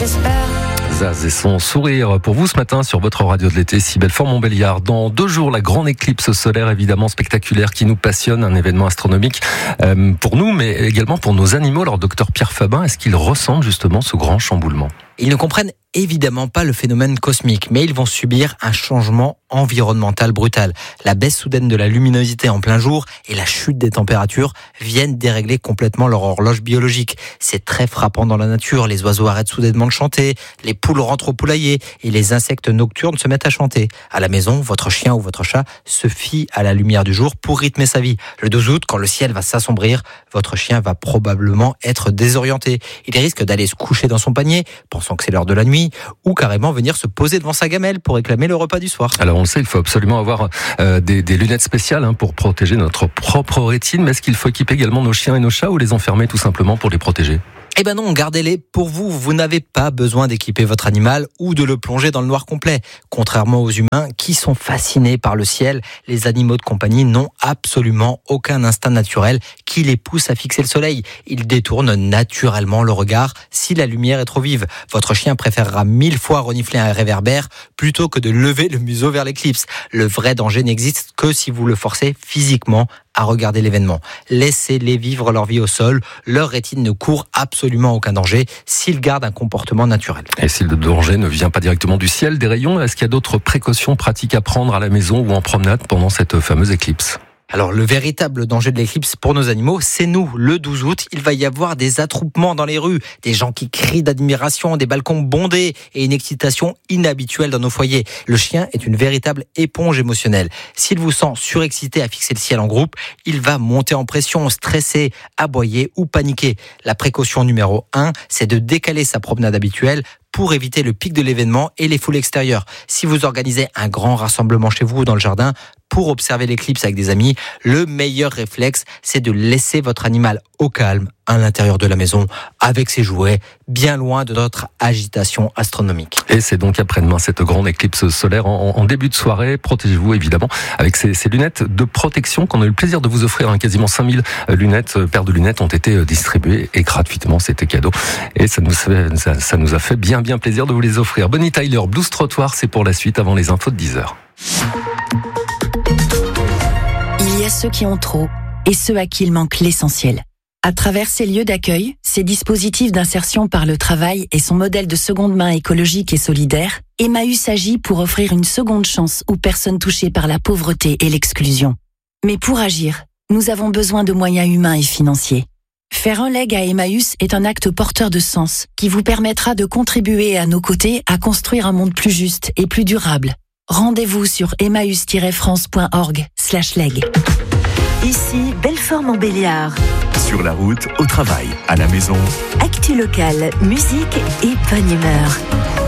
j'espère. Zaz et son sourire pour vous ce matin sur votre radio de l'été, si Belfort-Montbéliard. Dans 2 jours, la grande éclipse solaire évidemment spectaculaire qui nous passionne, un événement astronomique pour nous, mais également pour nos animaux. Alors, docteur Pierre Fabin, est-ce qu'ils ressentent justement ce grand chamboulement ? Ils ne comprennent évidemment pas le phénomène cosmique, mais ils vont subir un changement environnemental brutal. La baisse soudaine de la luminosité en plein jour et la chute des températures viennent dérégler complètement leur horloge biologique. C'est très frappant dans la nature. Les oiseaux arrêtent soudainement de chanter, les poules rentrent au poulailler et les insectes nocturnes se mettent à chanter. À la maison, votre chien ou votre chat se fie à la lumière du jour pour rythmer sa vie. Le 12 août, quand le ciel va s'assombrir, votre chien va probablement être désorienté. Il risque d'aller se coucher dans son panier, pensant que c'est l'heure de la nuit, ou carrément venir se poser devant sa gamelle pour réclamer le repas du soir. Alors on le sait, il faut absolument avoir des lunettes spéciales pour protéger notre propre rétine, mais est-ce qu'il faut équiper également nos chiens et nos chats ou les enfermer tout simplement pour les protéger ? Eh ben non, gardez-les pour vous. Vous n'avez pas besoin d'équiper votre animal ou de le plonger dans le noir complet. Contrairement aux humains qui sont fascinés par le ciel, les animaux de compagnie n'ont absolument aucun instinct naturel qui les pousse à fixer le soleil. Ils détournent naturellement le regard si la lumière est trop vive. Votre chien préférera 1000 fois renifler un réverbère plutôt que de lever le museau vers l'éclipse. Le vrai danger n'existe que si vous le forcez physiquement à regarder l'événement. Laissez-les vivre leur vie au sol. Leur rétine ne court absolument aucun danger s'ils gardent un comportement naturel. Et si le danger ne vient pas directement du ciel, des rayons, est-ce qu'il y a d'autres précautions pratiques à prendre à la maison ou en promenade pendant cette fameuse éclipse ? Alors, le véritable danger de l'éclipse pour nos animaux, c'est nous. Le 12 août, il va y avoir des attroupements dans les rues, des gens qui crient d'admiration, des balcons bondés et une excitation inhabituelle dans nos foyers. Le chien est une véritable éponge émotionnelle. S'il vous sent surexcité à fixer le ciel en groupe, il va monter en pression, stresser, aboyer ou paniquer. La précaution numéro 1, c'est de décaler sa promenade habituelle pour éviter le pic de l'événement et les foules extérieures. Si vous organisez un grand rassemblement chez vous ou dans le jardin pour observer l'éclipse avec des amis, le meilleur réflexe, c'est de laisser votre animal au calme à l'intérieur de la maison avec ses jouets, bien loin de notre agitation astronomique. Et c'est donc après-demain cette grande éclipse solaire en début de soirée. Protégez-vous évidemment avec ces lunettes de protection qu'on a eu le plaisir de vous offrir. Quasiment 5000 paires de lunettes ont été distribuées et gratuitement, c'était cadeau. Et ça nous a fait bien plaisir de vous les offrir. Bonnie Tyler, Blues Trottoir, c'est pour la suite avant les infos de 10h. Il y a ceux qui ont trop et ceux à qui il manque l'essentiel. À travers ces lieux d'accueil, ces dispositifs d'insertion par le travail et son modèle de seconde main écologique et solidaire, Emmaüs agit pour offrir une seconde chance aux personnes touchées par la pauvreté et l'exclusion. Mais pour agir, nous avons besoin de moyens humains et financiers. Faire un leg à Emmaüs est un acte porteur de sens qui vous permettra de contribuer à nos côtés à construire un monde plus juste et plus durable. Rendez-vous sur emmaüs-france.org/leg. Ici, Belfort-Montbéliard. Sur la route, au travail, à la maison. Actu locale, musique et bonne humeur.